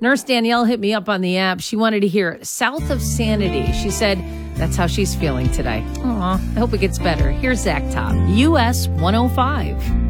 Nurse Danielle hit me up on the app. She wanted to hear South of Sanity. She said that's how she's feeling today. Aw, I hope it gets better. Here's Zach Top, US 105.